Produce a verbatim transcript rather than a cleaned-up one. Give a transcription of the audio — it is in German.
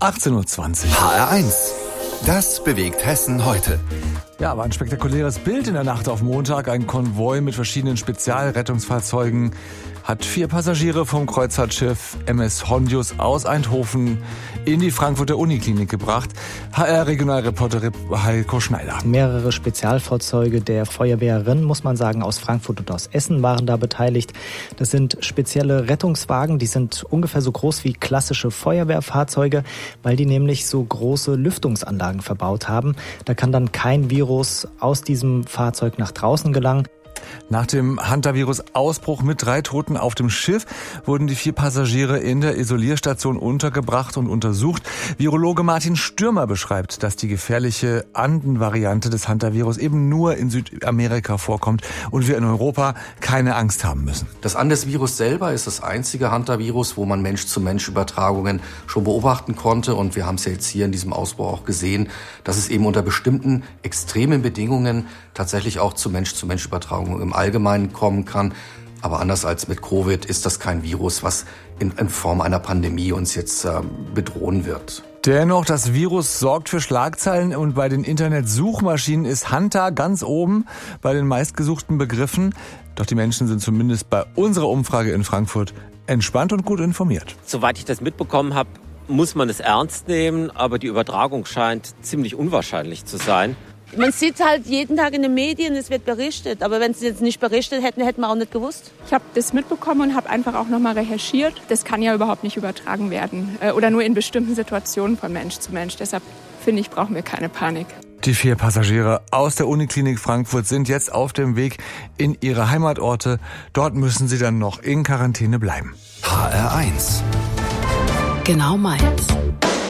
achtzehn Uhr zwanzig. H R eins. Das bewegt Hessen heute. Ja, war ein spektakuläres Bild in der Nacht auf Montag. Ein Konvoi mit verschiedenen Spezialrettungsfahrzeugen hat vier Passagiere vom Kreuzfahrtschiff M S Hondius aus Eindhoven in die Frankfurter Uniklinik gebracht. H R-Regionalreporter Heiko Schneider. Mehrere Spezialfahrzeuge der Feuerwehrerin, muss man sagen, aus Frankfurt und aus Essen waren da beteiligt. Das sind spezielle Rettungswagen, die sind ungefähr so groß wie klassische Feuerwehrfahrzeuge, weil die nämlich so große Lüftungsanlagen verbaut haben. Da kann dann kein Virus aus diesem Fahrzeug nach draußen gelangen. Nach dem Hantavirus-Ausbruch mit drei Toten auf dem Schiff wurden die vier Passagiere in der Isolierstation untergebracht und untersucht. Virologe Martin Stürmer beschreibt, dass die gefährliche Anden-Variante des Hantavirus eben nur in Südamerika vorkommt und wir in Europa keine Angst haben müssen. Das Andes-Virus selber ist das einzige Hantavirus, wo man Mensch-zu-Mensch-Übertragungen schon beobachten konnte. Und wir haben es ja jetzt hier in diesem Ausbruch auch gesehen, dass es eben unter bestimmten extremen Bedingungen tatsächlich auch zu Mensch-zu-Mensch-Übertragungen im Allgemeinen kommen kann. Aber anders als mit Covid ist das kein Virus, was in, in Form einer Pandemie uns jetzt äh, bedrohen wird. Dennoch, das Virus sorgt für Schlagzeilen und bei den Internetsuchmaschinen ist Hanta ganz oben bei den meistgesuchten Begriffen. Doch die Menschen sind zumindest bei unserer Umfrage in Frankfurt entspannt und gut informiert. Soweit ich das mitbekommen habe, muss man es ernst nehmen, aber die Übertragung scheint ziemlich unwahrscheinlich zu sein. Man sieht halt jeden Tag in den Medien, es wird berichtet. Aber wenn sie jetzt nicht berichtet hätten, hätten wir auch nicht gewusst. Ich habe das mitbekommen und habe einfach auch nochmal recherchiert. Das kann ja überhaupt nicht übertragen werden. Oder nur in bestimmten Situationen von Mensch zu Mensch. Deshalb finde ich, brauchen wir keine Panik. Die vier Passagiere aus der Uniklinik Frankfurt sind jetzt auf dem Weg in ihre Heimatorte. Dort müssen sie dann noch in Quarantäne bleiben. H R eins. Genau meins.